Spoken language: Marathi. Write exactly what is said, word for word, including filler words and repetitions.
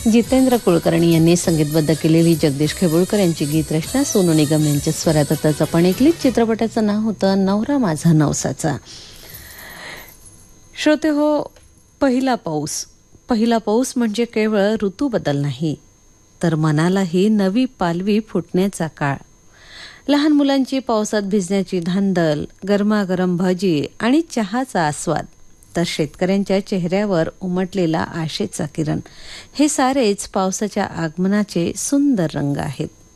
जितेंद्र कुलकर्णी यांनी संगीतबद्ध केलेली जगदीश खेबुळकर यांची गीतरचना सोनू निगम यांच्या स्वरात त्याचं पण ऐकली. चित्रपटाचं नाव होतं नवरा माझा नवसाचा. श्रोते हो, पहिला पाऊस पहिला पाऊस म्हणजे केवळ ऋतू बदल नाही, तर मनालाही नवी पालवी फुटण्याचा काळ. लहान मुलांची पावसात भिजण्याची धांदल, गरमागरम भजी आणि चहाचा आस्वाद, तर शेतकऱ्यांच्या चेहऱ्यावर उमटलेला आशेचा किरण, हे सारेच पावसाच्या आगमनाचे सुंदर रंग आहेत.